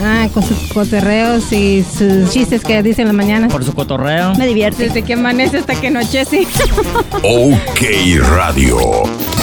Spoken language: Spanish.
Con sus cotorreos y sus chistes que dice en la mañana. Por su cotorreo. Me divierte. Desde que amanece hasta que anochece. OK Radio.